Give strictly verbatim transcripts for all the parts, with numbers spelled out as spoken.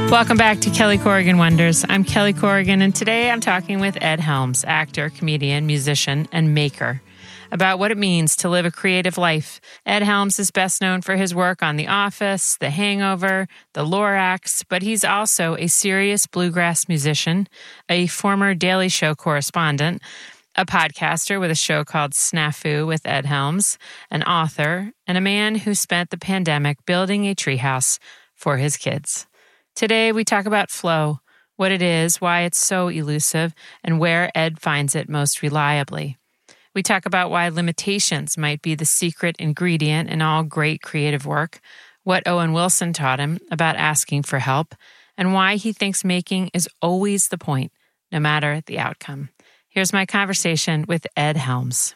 Welcome back to Kelly Corrigan Wonders. I'm Kelly Corrigan, and today I'm talking with Ed Helms, actor, comedian, musician, and maker, about what it means to live a creative life. Ed Helms is best known for his work on The Office, The Hangover, The Lorax, but he's also a serious bluegrass musician, a former Daily Show correspondent, a podcaster with a show called Snafu with Ed Helms, an author, and a man who spent the pandemic building a treehouse for his kids. Today, we talk about flow, what it is, why it's so elusive, and where Ed finds it most reliably. We talk about why limitations might be the secret ingredient in all great creative work, what Owen Wilson taught him about asking for help, and why he thinks making is always the point, no matter the outcome. Here's my conversation with Ed Helms.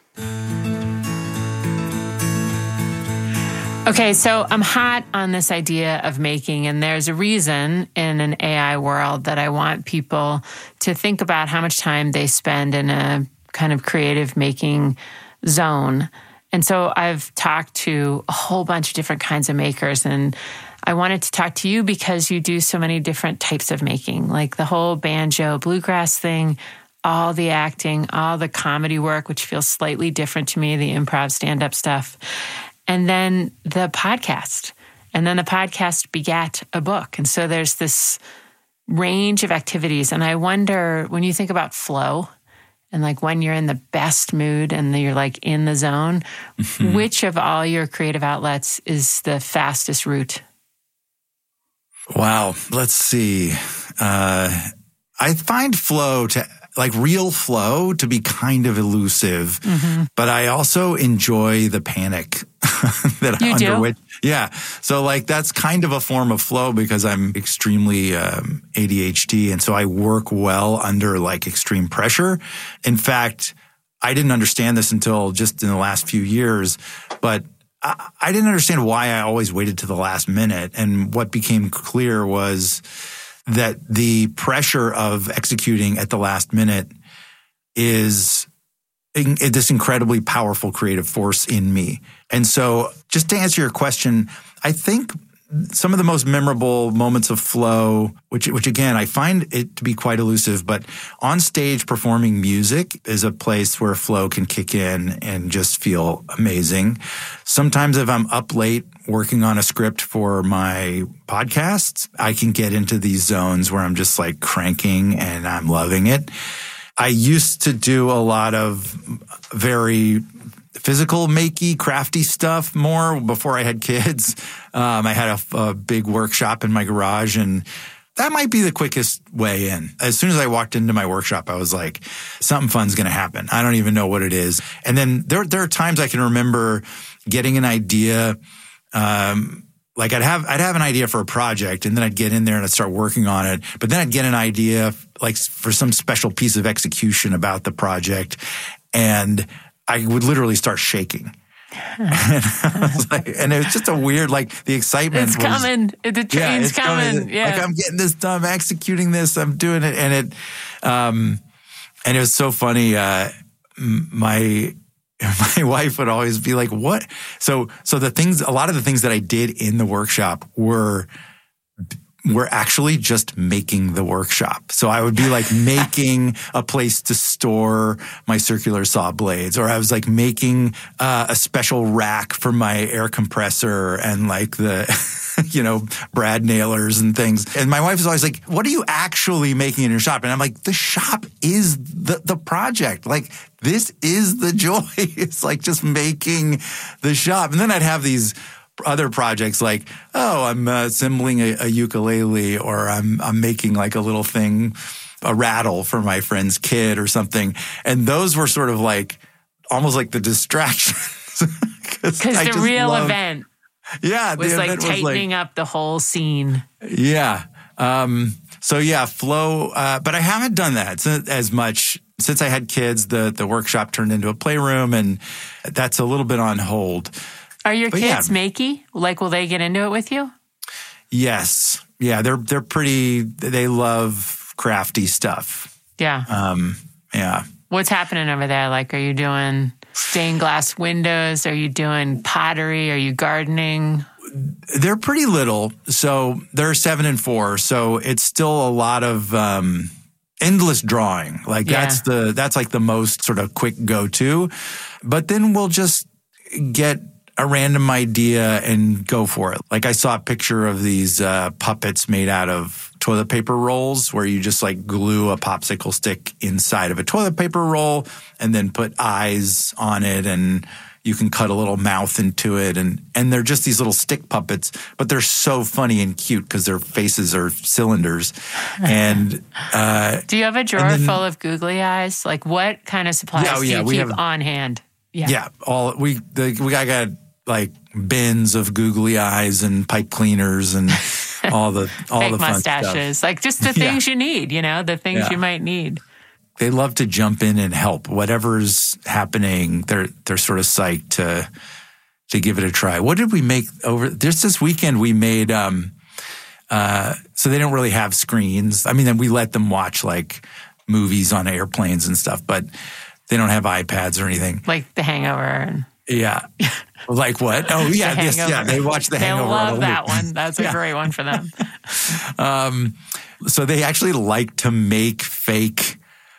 Okay, so I'm hot on this idea of making, and there's a reason in an A I world that I want people to think about how much time they spend in a kind of creative making zone. And so I've talked to a whole bunch of different kinds of makers, and I wanted to talk to you because you do so many different types of making, like the whole banjo bluegrass thing, all the acting, all the comedy work, which feels slightly different to me, the improv stand-up stuff. And then the podcast. And then the podcast begat a book. And so there's this range of activities. And I wonder, when you think about flow and like when you're in the best mood and you're like in the zone, mm-hmm. which of all your creative outlets is the fastest route? Wow. Let's see. Uh, I find flow to like real flow to be kind of elusive, mm-hmm. but I also enjoy the panic that you under do? which, yeah. So like that's kind of a form of flow because I'm extremely um, A D H D, and so I work well under like extreme pressure. In fact, I didn't understand this until just in the last few years, but I, I didn't understand why I always waited to the last minute. And what became clear was that the pressure of executing at the last minute is in, in this incredibly powerful creative force in me. And so just to answer your question, I think some of the most memorable moments of flow, which, which again, I find it to be quite elusive, but on stage performing music is a place where flow can kick in and just feel amazing. Sometimes if I'm up late working on a script for my podcasts, I can get into these zones where I'm just like cranking and I'm loving it. I used to do a lot of very physical, makey, crafty stuff more before I had kids. Um, I had a, a big workshop in my garage, and that might be the quickest way in. As soon as I walked into my workshop, I was like, something fun's going to happen. I don't even know what it is. And then there, there are times I can remember getting an idea. Um, like I'd have, I'd have an idea for a project, and then I'd get in there and I'd start working on it. But then I'd get an idea like for some special piece of execution about the project, and I would literally start shaking. and, I was like, and it was just a weird, like the excitement. It's was, coming. The train's yeah, it's coming. coming. Yeah. Like I'm getting this done, I'm executing this, I'm doing it. And it, um, and it was so funny. Uh, my, my wife would always be like, what? So, so the things, a lot of the things that I did in the workshop were we're actually just making the workshop. So I would be like making a place to store my circular saw blades, or I was like making uh, a special rack for my air compressor and like the, you know, brad nailers and things. And my wife is always like, what are you actually making in your shop? And I'm like, the shop is the, the project. Like, this is the joy. It's like just making the shop. And then I'd have these other projects like, oh, I'm uh, assembling a, a ukulele, or I'm I'm making like a little thing, a rattle for my friend's kid or something. And those were sort of like almost like the distractions. Because the real loved, event yeah, was like tightening like, up the whole scene. Yeah. Um, so yeah, flow. Uh, but I haven't done that as much since I had kids. The the workshop turned into a playroom, and that's a little bit on hold. Are your but kids yeah. makey? Like, will they get into it with you? Yes. Yeah, they're they're pretty, they love crafty stuff. Yeah. Um, yeah. What's happening over there? Like, are you doing stained glass windows? Are you doing pottery? Are you gardening? They're pretty little. So they're seven and four. So it's still a lot of um, endless drawing. Like Yeah. that's the that's like the most sort of quick go-to. But then we'll just get a random idea and go for it. Like I saw a picture of these uh, puppets made out of toilet paper rolls where you just like glue a popsicle stick inside of a toilet paper roll and then put eyes on it, and you can cut a little mouth into it. And, and they're just these little stick puppets, but they're so funny and cute because their faces are cylinders. And uh, do you have a drawer then, full of googly eyes? Like what kind of supplies yeah, oh, do yeah, you we keep have, on hand? Yeah. Yeah. All we, the, we I got like bins of googly eyes and pipe cleaners and all the, all Fake the fun mustaches, stuff. like just the things Yeah. you need, you know, the things Yeah. you might need. They love to jump in and help. Whatever's happening, they're they're sort of psyched to to give it a try. What did we make over just this weekend? We made um uh so they don't really have screens. I mean, then we let them watch like movies on airplanes and stuff, but they don't have iPads or anything. Like The Hangover. And Yeah. Like what? Oh yeah, The yes, Hangover. yeah. They watch The They Hangover. love all that week. one. That's a Yeah. great one for them. Um, so they actually like to make fake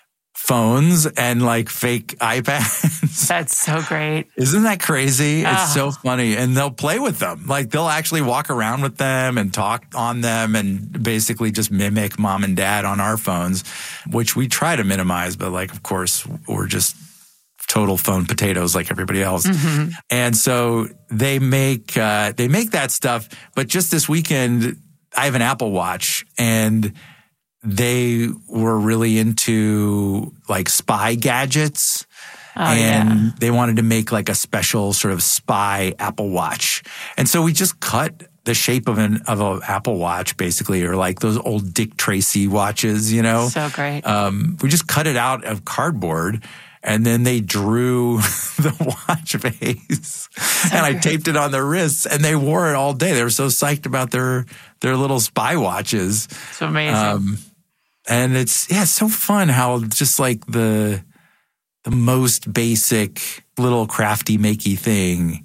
phones and like fake iPads. That's so great. Isn't that crazy? It's Ah. so funny. And they'll play with them. Like they'll actually walk around with them and talk on them and basically just mimic mom and dad on our phones, which we try to minimize. But like, of course, we're just total phone potatoes like everybody else. Mm-hmm. And so they make, uh, they make that stuff. But just this weekend, I have an Apple Watch and they were really into like spy gadgets. Oh, and yeah. they wanted to make like a special sort of spy Apple Watch. And so we just cut the shape of an of an Apple Watch basically, or like those old Dick Tracy watches, you know. So great. Um, we just cut it out of cardboard. And then they drew the watch face, so and I great. taped it on their wrists, and they wore it all day. They were so psyched about their their little spy watches. So amazing. Um, and it's yeah, it's so fun how just like the the most basic little crafty makey thing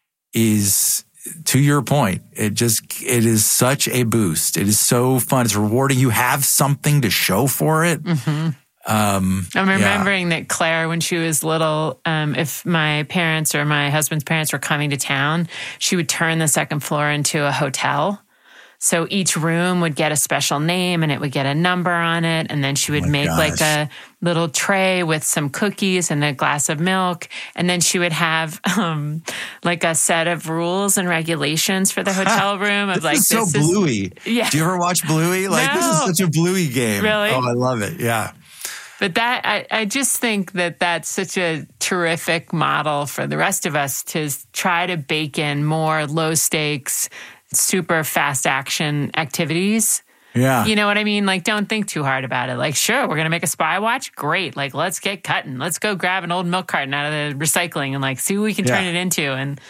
is, to your point, it just it is such a boost. It is so fun. It's rewarding. You have something to show for it. Mm-hmm. Um, I'm remembering yeah. that Claire, when she was little, um, if my parents or my husband's parents were coming to town, she would turn the second floor into a hotel. So each room would get a special name and it would get a number on it. And then she would oh make gosh. like a little tray with some cookies and a glass of milk. And then she would have um, like a set of rules and regulations for the hotel room. Of this like, is so this Bluey. Is, yeah. Do you ever watch Bluey? Like no. This is such a Bluey game. Really? Oh, I love it. Yeah. But that I, I just think that that's such a terrific model for the rest of us to try to bake in more low stakes, super fast action activities. Yeah. You know what I mean? Like, don't think too hard about it. Like, sure, we're going to make a spy watch. Great. Like, let's get cutting. Let's go grab an old milk carton out of the recycling and like see what we can turn yeah. it into. And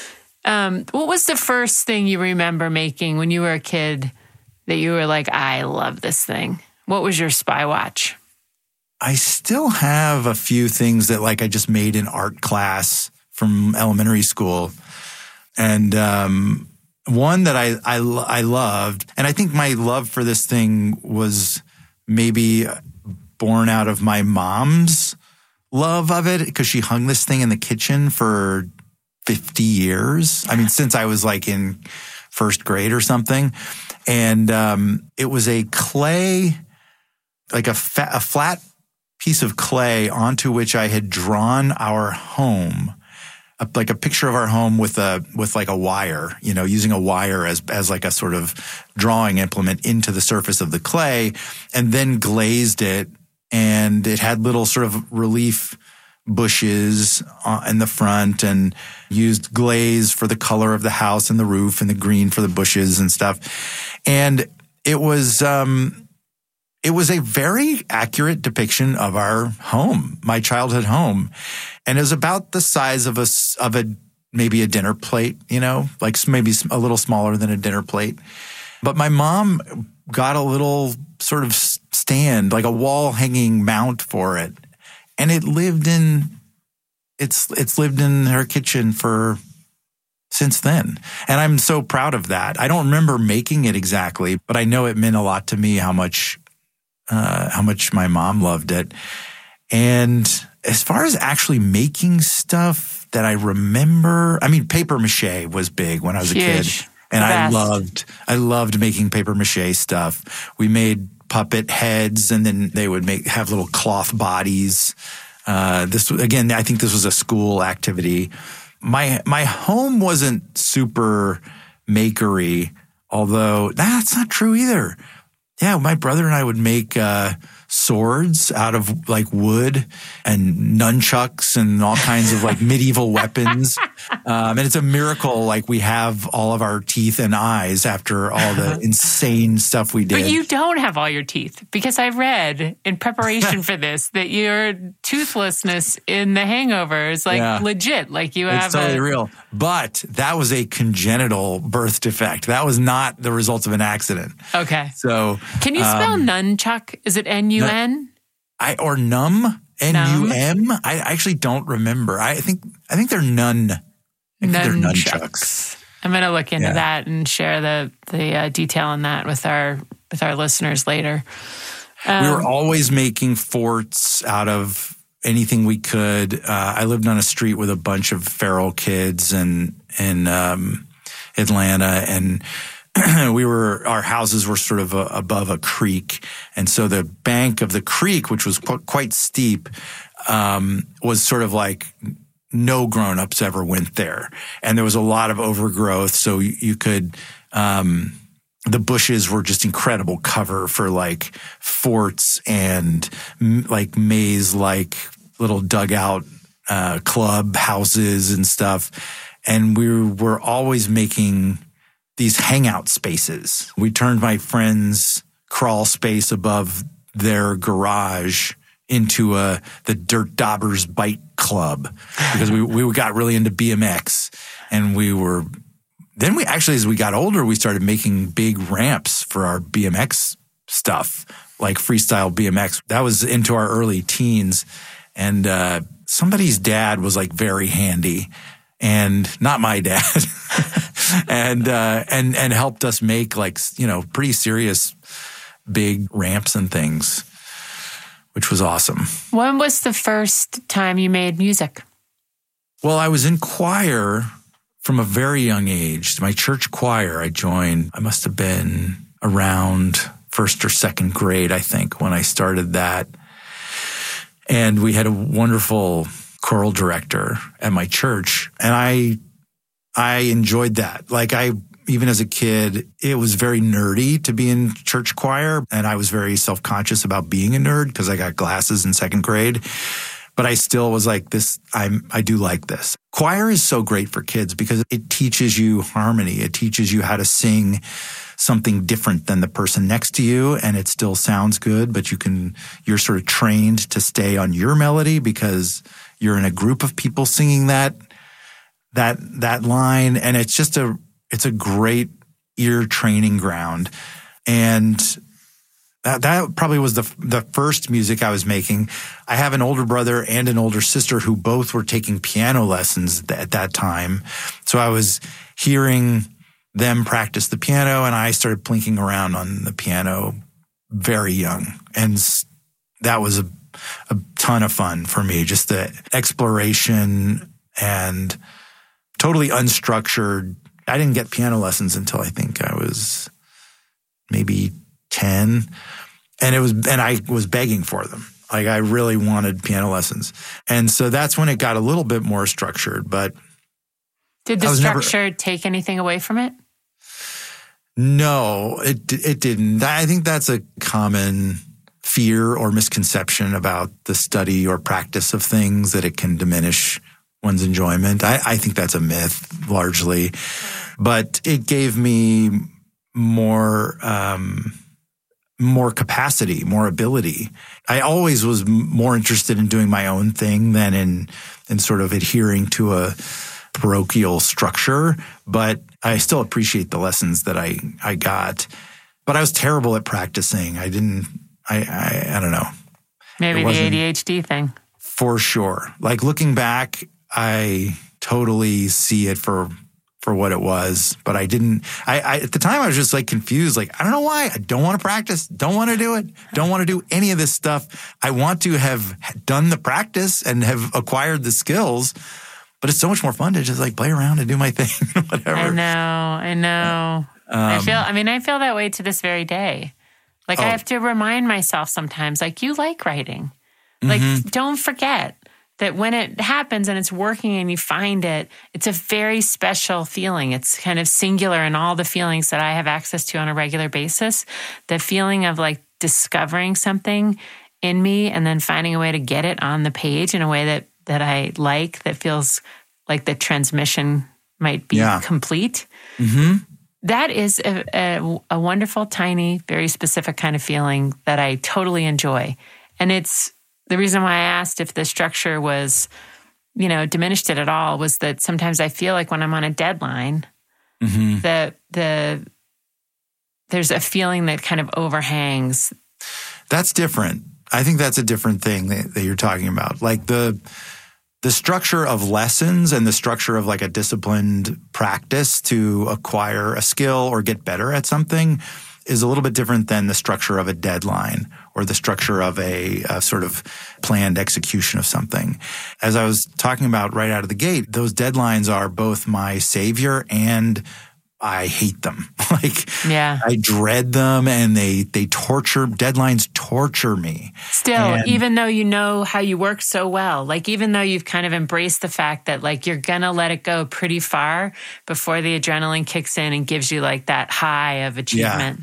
um, what was the first thing you remember making when you were a kid that you were like, I love this thing? What was your spy watch? I still have a few things that like I just made in art class from elementary school. And um, one that I, I, I loved, and I think my love for this thing was maybe born out of my mom's love of it, because she hung this thing in the kitchen for fifty years. I mean, since I was like in first grade or something. And um, it was a clay, like a, fa- a flat piece of clay onto which I had drawn our home, a, like a picture of our home with a with like a wire, you know, using a wire as as like a sort of drawing implement into the surface of the clay, and then glazed it, and it had little sort of relief bushes in the front, and used glaze for the color of the house and the roof, and the green for the bushes and stuff, and it was. Um, It was a very accurate depiction of our home, my childhood home. And it was about the size of a, of a, maybe a dinner plate, you know, like maybe a little smaller than a dinner plate. But my mom got a little sort of stand, like a wall hanging mount for it. And it lived in, it's, it's lived in her kitchen for since then. And I'm so proud of that. I don't remember making it exactly, but I know it meant a lot to me how much, uh, how much my mom loved it. And as far as actually making stuff that I remember, I mean, paper mache was big when I was Huge. a kid. And I loved, I loved making paper mache stuff. We made puppet heads, and then they would make, have little cloth bodies. Uh, this, again, I think this was a school activity. My, my home wasn't super makery, although that's not true either. Yeah, my brother and I would make, uh, swords out of like wood and nunchucks and all kinds of like medieval weapons. Um, and it's a miracle, like we have all of our teeth and eyes after all the insane stuff we did. But you don't have all your teeth, because I read in preparation for this that your toothlessness in The Hangover is like Yeah. legit. Like you have It's totally a, real. But that was a congenital birth defect. That was not the result of an accident. Okay. So Can you spell um, nunchuck? Is it N U N? I or num N U M. I actually don't remember. I think I think they're nun. I think they're nunchucks. I'm going to look into Yeah. that and share the the uh, detail on that with our with our listeners later. Um, We were always making forts out of anything we could. Uh, I lived on a street with a bunch of feral kids and in um, Atlanta, and we were, our houses were sort of a, above a creek. And so the bank of the creek, which was qu- quite steep, um, was sort of like no grown-ups ever went there. And there was a lot of overgrowth. So you, you could, um, the bushes were just incredible cover for like forts and m- like maze-like little dugout, uh, club houses and stuff. And we were always making these hangout spaces. We turned my friend's crawl space above their garage into a the Dirt Daubers Bike Club, because we we got really into B M X, and we were then we actually, as we got older, we started making big ramps for our B M X stuff, like freestyle B M X. That was into our early teens, and uh, somebody's dad was like very handy. And not my dad, and uh, and and helped us make like, you know, pretty serious big ramps and things, which was awesome. When was the first time you made music? Well, I was in choir from a very young age. My church choir I joined, I must have been around first or second grade, I think, when I started that. And we had a wonderful choral director at my church, and I I enjoyed that. Like I, even as a kid, it was very nerdy to be in church choir, and I was very self-conscious about being a nerd because I got glasses in second grade. But I still was like, this, I'm, I do like this. Choir is so great for kids because it teaches you harmony. It teaches you how to sing something different than the person next to you, and it still sounds good, but you can, you're sort of trained to stay on your melody because you're in a group of people singing that, that, that line. And it's just a, it's a great ear training ground. And that, that probably was the, the first music I was making. I have an older brother and an older sister who both were taking piano lessons at that time. So I was hearing them practice the piano, and I started plinking around on the piano very young. And that was a, a ton of fun for me, just the exploration and totally unstructured. I didn't get piano lessons until I think I was maybe ten. And it was, and I was begging for them. Like I really wanted piano lessons. And so that's when it got a little bit more structured, but did the structure never, take anything away from it? No, it, it didn't. I think that's a common fear or misconception about the study or practice of things, that it can diminish one's enjoyment. I, I think that's a myth largely, but it gave me more, um, more capacity, more ability. I always was more interested in doing my own thing than in, in sort of adhering to a parochial structure, but I still appreciate the lessons that I, I got. But I was terrible at practicing. I didn't, I, I, I don't know. Maybe the A D H D thing. For sure. Like looking back, I totally see it for for what it was, but I didn't, I, I, at the time I was just like confused. Like, I don't know why. I don't want to practice. Don't want to do it. Don't want to do any of this stuff. I want to have done the practice and have acquired the skills, but it's so much more fun to just like play around and do my thing, whatever. I know. I know. Um, I feel, I mean, I feel that way to this very day. Like oh. I have to remind myself sometimes, like, you like writing. Like, mm-hmm. don't forget that when it happens and it's working and you find it, it's a very special feeling. It's kind of singular in all the feelings that I have access to on a regular basis. The feeling of like discovering something in me and then finding a way to get it on the page in a way that, that I like, that feels like the transmission might be yeah. complete. Mm-hmm. That is a, a, a wonderful, tiny, very specific kind of feeling that I totally enjoy. And it's, the reason why I asked if the structure was, you know, diminished it at all was that sometimes I feel like when I'm on a deadline, mm-hmm. the the there's a feeling that kind of overhangs. That's different. I think that's a different thing that, that you're talking about. Like the the structure of lessons and the structure of like a disciplined practice to acquire a skill or get better at something is a little bit different than the structure of a deadline or the structure of a, a sort of planned execution of something. As I was talking about right out of the gate, those deadlines are both my savior and I hate them. Like, yeah. I dread them and they, they torture, deadlines torture me. Still, and, even though you know how you work so well, like even though you've kind of embraced the fact that like you're going to let it go pretty far before the adrenaline kicks in and gives you like that high of achievement. Yeah.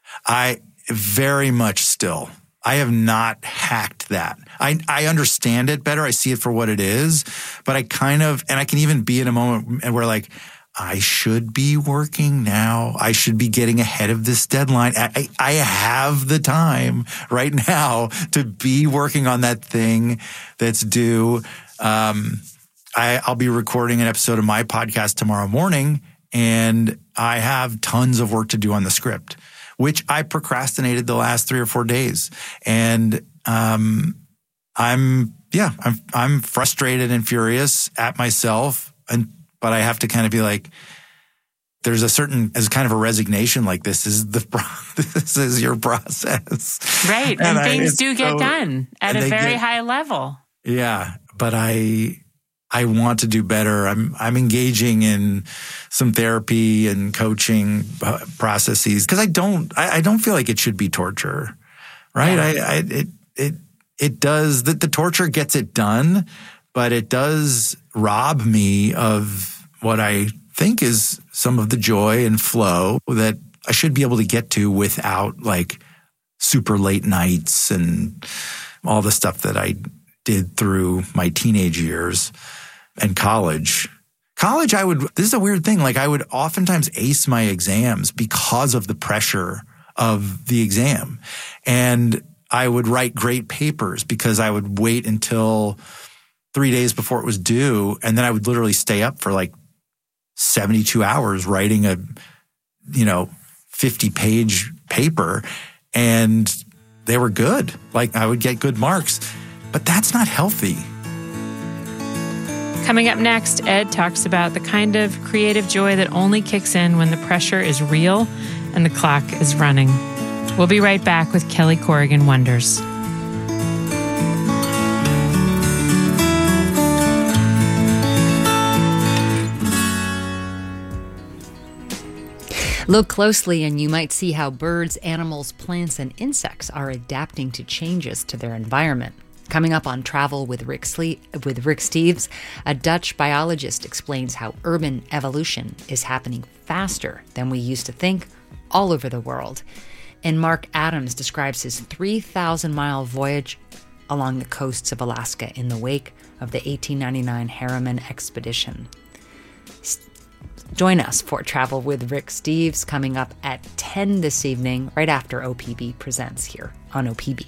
I very much still, I have not hacked that. I, I understand it better. I see it for what it is, but I kind of, and I can even be in a moment where like, I should be working now. I should be getting ahead of this deadline. I, I have the time right now to be working on that thing that's due. Um, I, I'll be recording an episode of my podcast tomorrow morning, and I have tons of work to do on the script, which I procrastinated the last three or four days. And um, I'm, yeah, I'm I'm frustrated and furious at myself, and but I have to kind of be like, there's a certain, as kind of a resignation, like this is the, this is your process. Right. And, and things I, do get so, done at a very get, high level. Yeah. But I, I want to do better. I'm, I'm engaging in some therapy and coaching processes because I don't, I, I don't feel like it should be torture. Right. Yeah. I, I, it, it, it does, the, the torture gets it done, but it does rob me of what I think is some of the joy and flow that I should be able to get to without like super late nights and all the stuff that I did through my teenage years and college. College, I would, this is a weird thing. Like I would oftentimes ace my exams because of the pressure of the exam. And I would write great papers because I would wait until three days before it was due. And then I would literally stay up for like seventy-two hours writing a, you know, fifty page paper. And they were good. Like I would get good marks, but that's not healthy. Coming up next, Ed talks about the kind of creative joy that only kicks in when the pressure is real and the clock is running. We'll be right back with Kelly Corrigan Wonders. Look closely and you might see how birds, animals, plants, and insects are adapting to changes to their environment. Coming up on Travel with Rick, Sle- with Rick Steves, a Dutch biologist explains how urban evolution is happening faster than we used to think all over the world. And Mark Adams describes his three thousand mile voyage along the coasts of Alaska in the wake of the eighteen ninety-nine Harriman expedition. Join us for Travel with Rick Steves coming up at ten this evening, right after O P B presents here on O P B.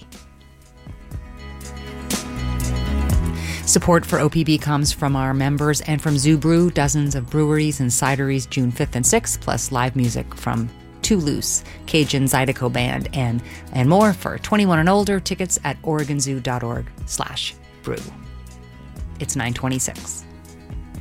Support for O P B comes from our members and from Zoo Brew, dozens of breweries and cideries June fifth and sixth, plus live music from Too Loose, Cajun Zydeco Band, and, and more for twenty-one and older. Tickets at oregonzoo.org slash brew. It's nine twenty-six.